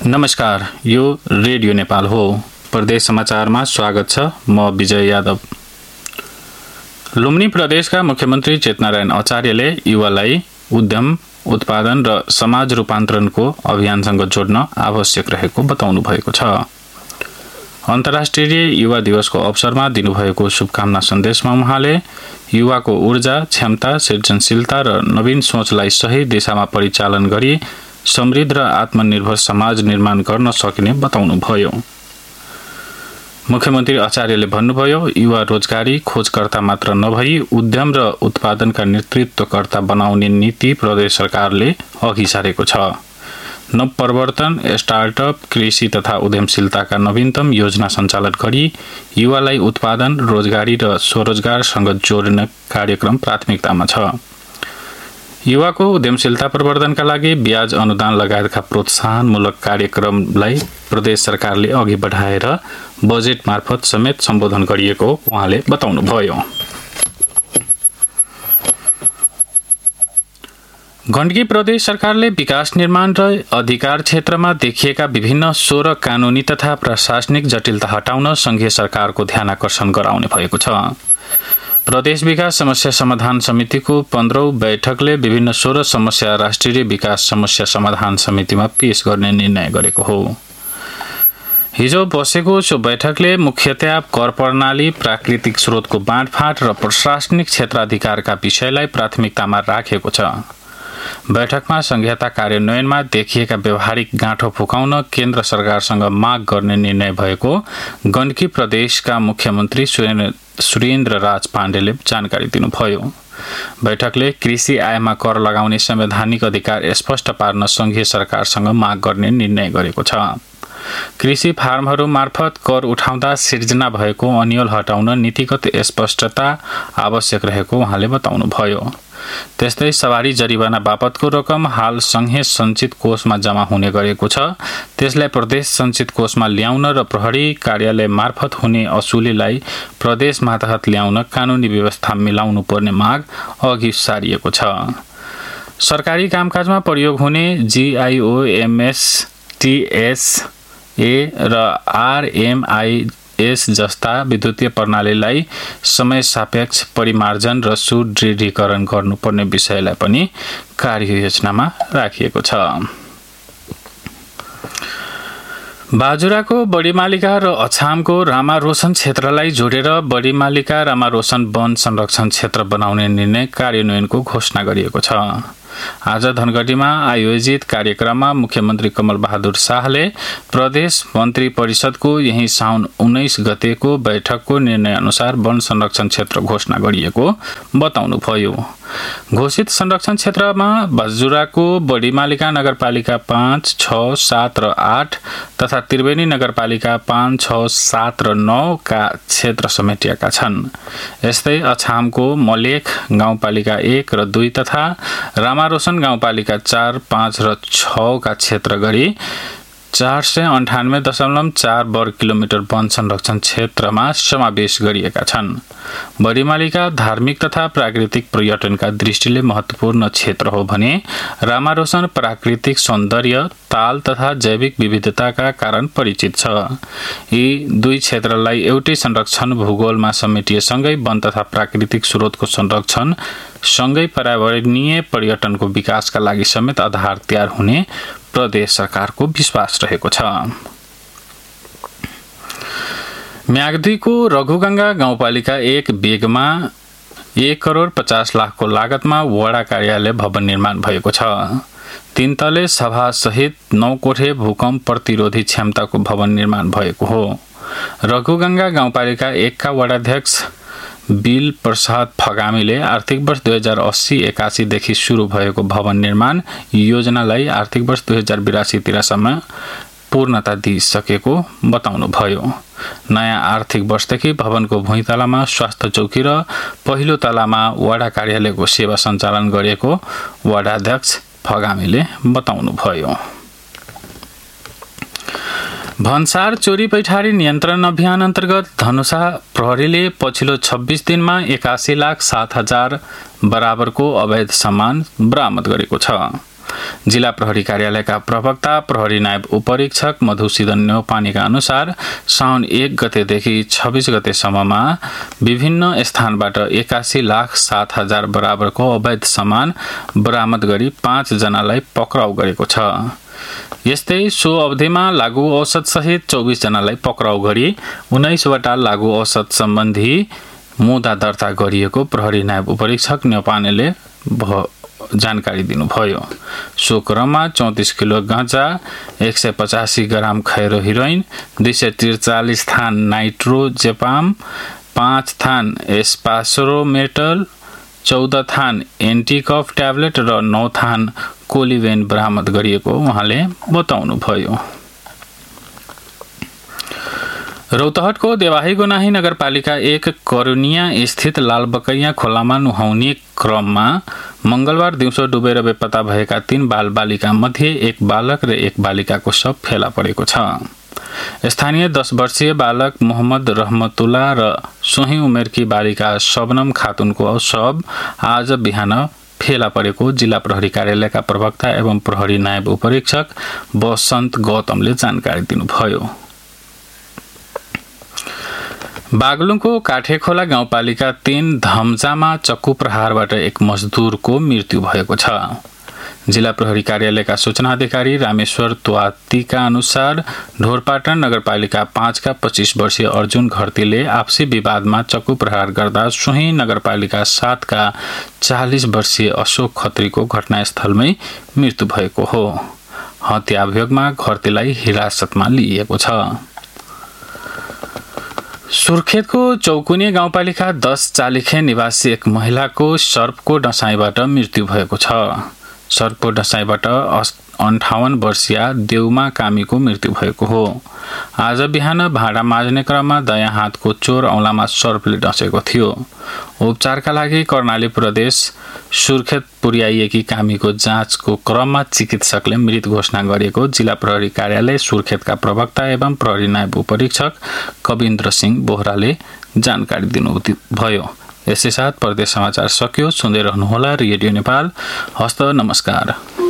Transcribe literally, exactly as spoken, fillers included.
नमस्कार, यो रेडियो नेपाल हो। प्रदेश समाचारमा स्वागत छ। म विजय यादव। लुम्बिनी प्रदेशका मुख्यमन्त्री चेतनारायण आचार्यले युवालाई उद्यम, उत्पादन र समाज रूपान्तरणको अभियानसँग जोड्न आवश्यक रहेको बताउनु भएको छ। अन्तर्राष्ट्रिय युवा दिवसको अवसरमा दिनुभएको शुभकामना सन्देशमा उहाँले युवाको ऊर्जा, क्षमता, सृजनशीलता र नवीन सोचलाई सही दिशामा परिचालन गरी समृद्ध र आत्मनिर्भर समाज निर्माण गर्न सकिने बताउनुभयो। मुख्यमन्त्री आचार्यले भन्नुभयो, युवा रोजगारी खोजकर्ता मात्र नभई उद्यम र उत्पादनका नेतृत्वकर्ता बनाउने नीति प्रदेश सरकारले अघि सारेको छ। नवप्रवर्तन, स्टार्टअप, कृषि तथा उद्यमशीलताका नवीनतम योजना सञ्चालन गरी युवालाई उत्पादन, रोजगारी र स्वरोजगारसँग जोड्ने कार्यक्रम प्राथमिकतामा छ। युवाको उद्यमशीलता प्रवर्धनका लागि ब्याज अनुदान लगायतका प्रोत्साहनमूलक कार्यक्रमलाई प्रदेश सरकारले अघि बढाएर बजेट मार्फत समेत सम्बोधन गरिएको उहाँले बताउनुभयो। गण्डकी प्रदेश सरकारले विकास निर्माण र अधिकार क्षेत्रमा देखिएका विभिन्न सोह्र कानूनी तथा प्रशासनिक जटिलता हटाउन संघीय सरकारको ध्यानाकर्षण गराउने भएको छ। प्रदेश विकास समस्या समाधान समितिको पन्ध्रौं बैठकले विभिन्न सोह्र समस्या राष्ट्रिय विकास समस्या समाधान समितिमा पेश गर्ने निर्णय गरेको हो। हिजो बसेको सो बैठकले मुख्यतया कर प्रणाली, प्राकृतिक स्रोतको बाँडफाँड र प्रशासनिक क्षेत्राधिकारका विषयलाई प्राथमिकतामा राखेको छ। बैठकमा संघीयता कार्यान्वयनमा देखिएका व्यवहारिक गाँठो फुकाउन केन्द्र सरकारसँग माग गर्ने निर्णय भएको गण्डकी प्रदेशका मुख्यमन्त्री सुरेन्द्र राज पाण्डेले जानकारी दिनुभयो। बैठकले कृषि आयमा कर लगाउने संवैधानिक अधिकार स्पष्ट पार्न संघीय सरकारसँग माग गर्ने निर्णय गरेको छ। कृषि फार्महरू मार्फत कर उठाउँदा सिर्जना भएको अन्यल हटाउन नीतिगत स्पष्टता आवश्यक रहेको उहाँले बताउनुभयो। त्यस्तै सवारी जरिवाना बापतको रकम हाल संघीय सञ्चित कोषमा जम्मा हुने गरेको छ। त्यसलाई प्रदेश सञ्चित कोषमा ल्याउन र प्रहरी कार्यालय मार्फत हुने असुलीलाई प्रदेश मातहत ल्याउन कानूनी व्यवस्था मिलाउनु पर्ने माग अघि सारिएको छ। सरकारी कामकाजमा प्रयोग हुने जीआईओ, एमएस, टीएसए र आरएमआईएस जस्ता विद्युतीय प्रणालीलाई समय सापेक्ष परिमार्जन र सुदृढीकरण गर्नुपर्ने विषयलाई पनि कार्ययोजनामा राखिएको छ। बाजुराको बडीमालिका र अछामको रामारोशन क्षेत्रलाई जोडेर बडीमालिका रामारोशन वन संरक्षण क्षेत्र बनाउने निर्णय कार्यान्वयनको घोषणा गरिएको छ। आज धनगढीमा आयोजित कार्यक्रममा मुख्यमन्त्री कमल बहादुर शाहले प्रदेश मन्त्री परिषदको यही साउन उन्नाइस गतेको बैठकको निर्णय अनुसार वन संरक्षण क्षेत्र घोषणा गरिएको बताउनुभयो। घोषित संरक्षण क्षेत्रमा बाजुराको बडीमालिका नगरपालिका पाँच, छ, सात र आठ तथा त्रिवेणी नगरपालिका पाँच, छ, सात र नौ का क्षेत्र समेटिएका छन्। यस्तै अछामको मलेख गाउँपालिका एक र दुई तथा रामारोशन गाउँपालिका चार, पाँच र छ का क्षेत्र गरी चार सय अन्ठानब्बे दशमलव चार वर्ग किलोमिटर वन संरक्षण क्षेत्रमा समावेश गरिएका छन्। बडीमालिका धार्मिक तथा प्राकृतिक पर्यटनका दृष्टिले महत्वपूर्ण क्षेत्र हो भने रामारोशन प्राकृतिक सौन्दर्य, ताल तथा जैविक विविधताका कारण परिचित छ। यी दुई क्षेत्रलाई एउटै संरक्षण भूगोलमा समेटिएसँगै वन तथा प्राकृतिक स्रोतको संरक्षण सँगै पर्यावरणीय पर्यटनको विकासका लागि समेत आधार तयार हुने प्रदेश सरकारको विश्वास रहेको छ। म्याग्दीको रघुगंगा गाउँपालिका एक बेगमा एक करोड पचास लाखको लागतमा वडा कार्यालय भवन निर्माण भएको छ। तीन तले सभा सहित नौ कोठे भूकम्प प्रतिरोधी क्षमताको भवन निर्माण भएको हो। रघुगंगा गाउँपालिका एक का वडाध्यक्ष बिल प्रसाद फगामीले आर्थिक वर्ष दुई हजार अस्सी एकासी देखि शुरू भएको भवन निर्माण योजनालाई आर्थिक वर्ष दुई हजार बिरासी तिरासीमा पूर्णता दिइसकेको बताउनुभयो। नयाँ आर्थिक वर्षदेखि भवनको भुइँ तलामा स्वास्थ्य चौकी र पहिलो तलामा वडा कार्यालयको सेवा सञ्चालन गरेको वडाध्यक्ष फगामीले बताउनुभयो। भन्सार चोरी पैठारी नियन्त्रण अभियान अन्तर्गत धनुषा प्रहरीले पछिल्लो छब्बीस दिनमा एकासी लाख सात हजार बराबरको अवैध सामान बरामद गरेको छ। जिल्ला प्रहरी कार्यालयका प्रवक्ता प्रहरी नायब उपरीक्षक मधुसूदन न्यौपानेका अनुसार साउन एक गतेदेखि छब्बीस गतेसम्ममा विभिन्न स्थानबाट एकासी लाख सात हजार बराबरको अवैध सामान बरामद गरी पाँच जनालाई पक्राउ गरेको छ। यस्तै सो अवधिमा लागू औषध सहित चौबीस जनालाई पक्राउ गरी उन्नाइसवटा लागू औषध सम्बन्धी मुद्दा दर्ता गरिएको प्रहरी नायब उपरीक्षक न्यौपानेले जानकारी दिनुभयो। सो क्रममा चौतिस किलो गाँजा, एक सय पचासी ग्राम खैरो हिरोइन, दुई सय त्रिचालिस थान नाइट्रोजेपाम, पाँच थान एस्पासोरोमेटल, चौध थान एन्टिकफ ट्याब्लेट र नौ थान कोलिवेन बरामद गरिएको उहाँले बताउनुभयो। रौतहटको देवाही गोनाही नगरपालिका एक करुनिया स्थित लालबकैया खोलामा नुहाउने क्रममा मंगलबार दिउँसो डुबेर बेपत्ता भएका तीन बाल बालिका मध्ये एक बालक र एक बालिकाको शव फेला परेको छ। स्थानीय दस वर्षीय बालक मोहम्मद रहमतुल्ला र सोही उमेरकी बालिका शबनम खातुनको शव आज बिहान फेला परेको जिल्ला प्रहरी कार्यालयका प्रवक्ता एवं प्रहरी नायब उपरीक्षक बसन्त गौतमले जानकारी दिनुभयो। बागलुङको काठेखोला गाउँपालिका तीन धम्जामा चक्कु प्रहारबाट एक मजदुरको मृत्यु भएको छ। जिल्ला प्रहरी कार्यालयका सूचना अधिकारी रामेश्वर त्वातीका अनुसार ढोरपाटन नगरपालिका पाँचका पच्चीस वर्षीय अर्जुन घरतीले आपसी विवादमा चक्कु प्रहार गर्दा सोही नगरपालिका सातका चालीस वर्षीय अशोक खत्रीको घटनास्थलमै मृत्यु भएको हो। हत्या अभियोगमा घरतीलाई हिरासतमा लिइएको छ। सुर्खेतको चौकुने गाउँपालिका दस चालिखे निवासी एक महिलाको सर्पको डसाइबाट मृत्यु भएको छ। सर्पको डसाइबाट अन्ठाउन्न वर्षीय देउमा कामीको मृत्यु भएको हो। आज बिहान भाँडा माझ्ने क्रममा दायाँ हातको चोर औँलामा सर्पले डसेको थियो। उपचारका लागि कर्णाली प्रदेश सुर्खेत पुर्याइएकी कामीको जाँचको क्रममा चिकित्सकले मृत घोषणा गरेको जिल्ला प्रहरी कार्यालय सुर्खेतका प्रवक्ता एवं प्रहरी नायब उपरीक्षक कविन्द्र सिंह बोहराले जानकारी दिनुभयो। यसै साथ प्रदेश समाचार सकियो। सुन्दै रहनुहोला रेडियो नेपाल। हस्त नमस्कार।